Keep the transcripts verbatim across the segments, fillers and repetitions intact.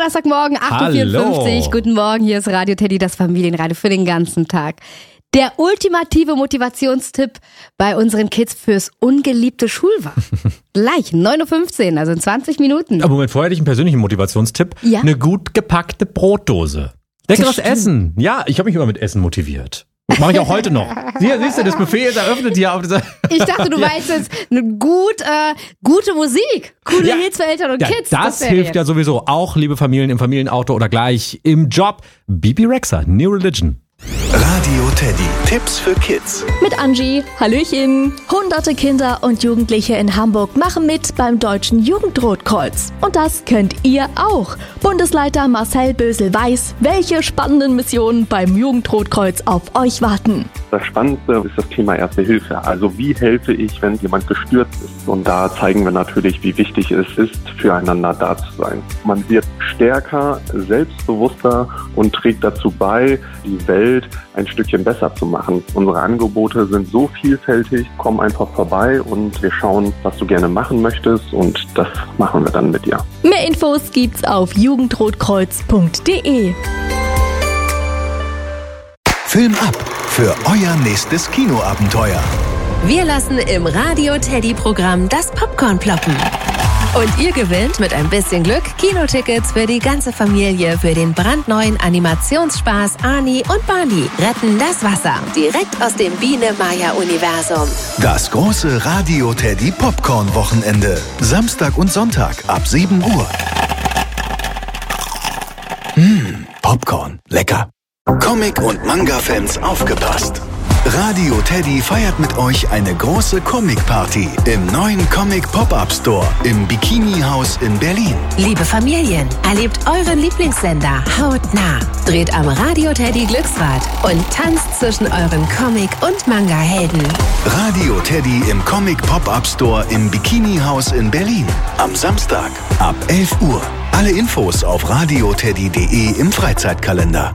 Donnerstagmorgen, acht Uhr vierundfünfzig. Guten Morgen, hier ist Radio Teddy, das Familienradio für den ganzen Tag. Der ultimative Motivationstipp bei unseren Kids fürs ungeliebte Schulfach. Gleich, neun Uhr fünfzehn, also in zwanzig Minuten. Aber Moment, vorher hätte ich einen persönlichen Motivationstipp. Ja? Eine gut gepackte Brotdose. Leckeres Essen. Ja, ich habe mich immer mit Essen motiviert. Mache ich auch heute noch. Hier, siehst du, das Buffet ist eröffnet hier auf dieser... Ich dachte, du meinst jetzt eine gut, äh, gute Musik. Coole Ja. Hits für Eltern und Ja, Kids. das wäre hilft jetzt. ja sowieso auch, liebe Familien, im Familienauto oder gleich im Job. Bibi Rexha, New Religion. Radio Teddy. Tipps für Kids. Mit Angie. Hallöchen. Hunderte Kinder und Jugendliche in Hamburg machen mit beim Deutschen Jugendrotkreuz. Und das könnt ihr auch. Bundesleiter Marcel Bösel weiß, welche spannenden Missionen beim Jugendrotkreuz auf euch warten. Das Spannendste ist das Thema Erste Hilfe. Also wie helfe ich, wenn jemand gestürzt ist? Und da zeigen wir natürlich, wie wichtig es ist, füreinander da zu sein. Man wird stärker, selbstbewusster und trägt dazu bei, die Welt ein Stückchen besser zu machen. Unsere Angebote sind so vielfältig, komm einfach vorbei und wir schauen, was du gerne machen möchtest und das machen wir dann mit dir. Mehr Infos gibt's auf jugendrotkreuz punkt de. Film ab für euer nächstes Kinoabenteuer. Wir lassen im Radio Teddy Programm das Popcorn ploppen. Und ihr gewinnt mit ein bisschen Glück Kinotickets für die ganze Familie für den brandneuen Animationsspaß Arnie und Barney retten das Wasser. Direkt aus dem Biene-Maya-Universum. Das große Radio Teddy Popcorn Wochenende. Samstag und Sonntag ab sieben Uhr. Mmh, Popcorn. Lecker. Comic- und Manga-Fans aufgepasst. Radio Teddy feiert mit euch eine große Comic-Party im neuen Comic-Pop-Up-Store im Bikini-Haus in Berlin. Liebe Familien, erlebt euren Lieblingssender hautnah. Dreht am Radio Teddy Glücksrad und tanzt zwischen euren Comic- und Manga-Helden. Radio Teddy im Comic-Pop-Up-Store im Bikini-Haus in Berlin. Am Samstag ab elf Uhr. Alle Infos auf radioteddy punkt de im Freizeitkalender.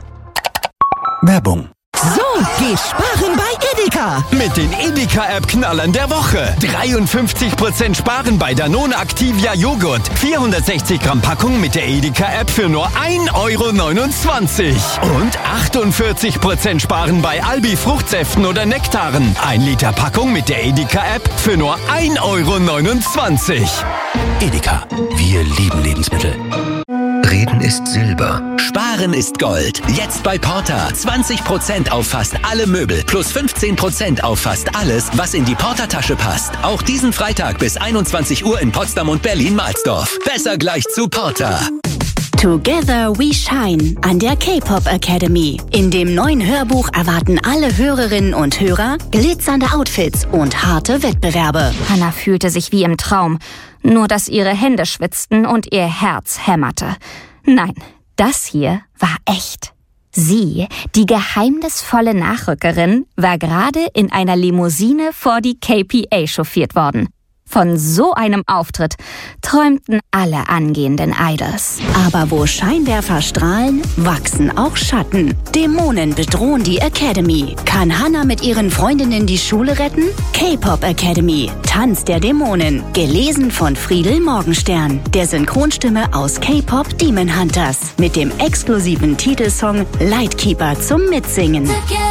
Werbung. So geht sparen bei Edeka. Mit den Edeka-App-Knallern der Woche. dreiundfünfzig Prozent sparen bei Danone Activia Joghurt. vierhundertsechzig Gramm Packung mit der Edeka-App für nur ein Euro neunundzwanzig. Und achtundvierzig Prozent sparen bei Albi Fruchtsäften oder Nektaren. ein Liter Packung mit der Edeka-App für nur ein Euro neunundzwanzig. Edeka, wir lieben Lebensmittel. Reden ist Silber. Sparen ist Gold. Jetzt bei Porter. zwanzig Prozent auf fast alle Möbel. Plus fünfzehn Prozent auf fast alles, was in die Portertasche passt. Auch diesen Freitag bis einundzwanzig Uhr in Potsdam und Berlin-Mahlsdorf. Besser gleich zu Porter. Together We Shine an der K-Pop Academy. In dem neuen Hörbuch erwarten alle Hörerinnen und Hörer glitzernde Outfits und harte Wettbewerbe. Hannah fühlte sich wie im Traum, nur dass ihre Hände schwitzten und ihr Herz hämmerte. Nein, das hier war echt. Sie, die geheimnisvolle Nachrückerin, war gerade in einer Limousine vor die K P A chauffiert worden. Von so einem Auftritt träumten alle angehenden Idols. Aber wo Scheinwerfer strahlen, wachsen auch Schatten. Dämonen bedrohen die Academy. Kann Hannah mit ihren Freundinnen die Schule retten? K-Pop Academy, Tanz der Dämonen. Gelesen von Friedel Morgenstern, der Synchronstimme aus K-Pop Demon Hunters. Mit dem exklusiven Titelsong Lightkeeper zum Mitsingen.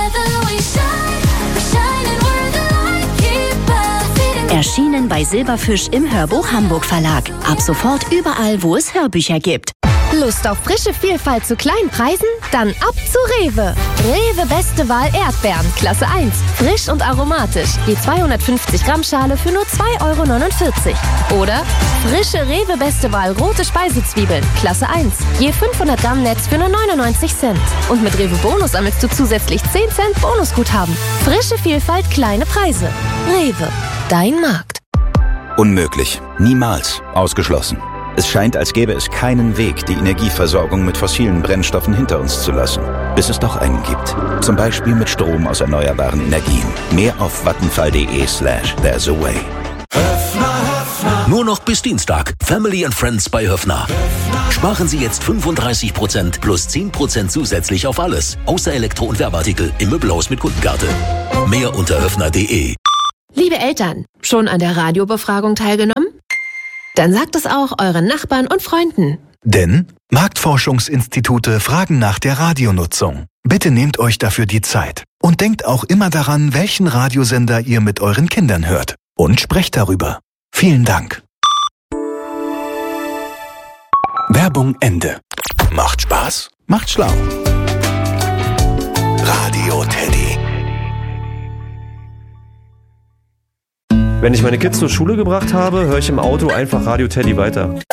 Erschienen bei Silberfisch im Hörbuch Hamburg Verlag. Ab sofort überall, wo es Hörbücher gibt. Lust auf frische Vielfalt zu kleinen Preisen? Dann ab zu Rewe. Rewe Beste Wahl Erdbeeren, Klasse eins. Frisch und aromatisch. Je zweihundertfünfzig Gramm Schale für nur zwei Euro neunundvierzig. Oder frische Rewe Beste Wahl rote Speisezwiebeln, Klasse eins. Je fünfhundert Gramm Netz für nur neunundneunzig Cent. Und mit Rewe Bonus sammelst du zusätzlich zehn Cent Bonusguthaben. Frische Vielfalt, kleine Preise. Rewe, dein Markt. Unmöglich. Niemals. Ausgeschlossen. Es scheint, als gäbe es keinen Weg, die Energieversorgung mit fossilen Brennstoffen hinter uns zu lassen. Bis es doch einen gibt. Zum Beispiel mit Strom aus erneuerbaren Energien. Mehr auf vattenfall.de slash there's a way. Nur noch bis Dienstag. Family and Friends bei Höffner. Sparen Sie jetzt fünfunddreißig Prozent plus zehn Prozent zusätzlich auf alles. Außer Elektro- und Werbeartikel im Möbelhaus mit Kundenkarte. Mehr unter höffner punkt de. Liebe Eltern, schon an der Radiobefragung teilgenommen? Dann sagt es auch euren Nachbarn und Freunden. Denn Marktforschungsinstitute fragen nach der Radionutzung. Bitte nehmt euch dafür die Zeit. Und denkt auch immer daran, welchen Radiosender ihr mit euren Kindern hört. Und sprecht darüber. Vielen Dank. Werbung Ende. Macht Spaß? Macht schlau. Radio Teddy. Wenn ich meine Kids zur Schule gebracht habe, höre ich im Auto einfach Radio Teddy weiter.